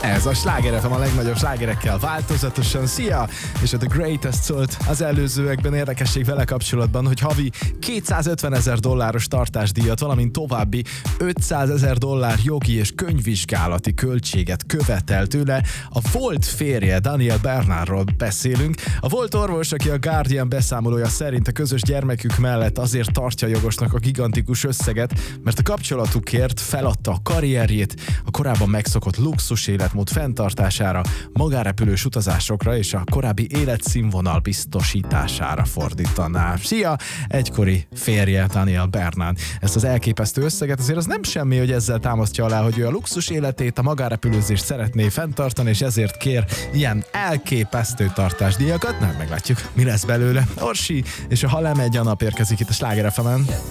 Ez a Sláger FM a legnagyobb slágerekkel változatosan. Szia! És a The Greatest szólt az előzőekben. Érdekesség vele kapcsolatban, hogy havi $250,000 tartásdíjat, valamint további $500,000 jogi és könyvvizsgálati költséget követel tőle. A volt férje, Daniel Bernardról beszélünk. A volt orvos, aki a Guardian beszámolója szerint a közös gyermekük mellett azért tartja jogosnak a gigantikus összeget, mert a kapcsolatukért feladta a karrierjét, a korábban megszokott luxus életmód fenntartására, magárepülős utazásokra és a korábbi életszínvonal biztosítására fordítaná. Szia! Egykori férje Daniel Bernard. Ezt az elképesztő összeget azért az nem semmi, hogy ezzel támasztja alá, hogy ő a luxus életét, a magárepülőzést szeretné fenntartani, és ezért kér ilyen elképesztő tartásdíjakat. Nem, meglátjuk, mi lesz belőle. Orsi és a Ha lemegy a nap érkezik itt a Sláger FM-en.